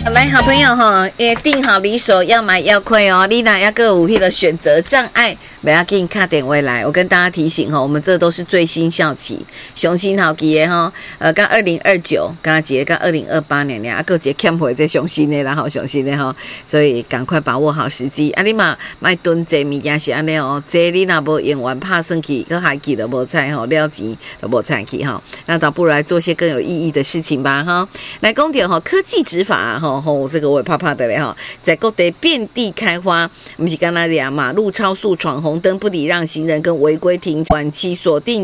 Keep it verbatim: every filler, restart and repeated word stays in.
来，好朋友哈，也定好离手，要买要亏哦。你哪要个有迄个选择障碍，不要给你卡点位来。我跟大家提醒哈，我们这都是最新校期，雄心好期的哈。呃，刚二零二九，刚节刚二零二八年呢，啊，各节 camp 会在雄心的，然后雄心的哈，所以赶快把握好时机。啊，你嘛卖囤这物件是安尼哦，这你若无用完拍算去，搁还记得无菜吼，了钱都无菜去哈。那倒不如来做些更有意义的事情吧哈。来讲点哈，科技执法哈。吼，这个我也怕怕的嘞哈，在各地遍地开花，不是刚才讲马路超速、闯红灯、不礼让行人跟违规停管期锁定。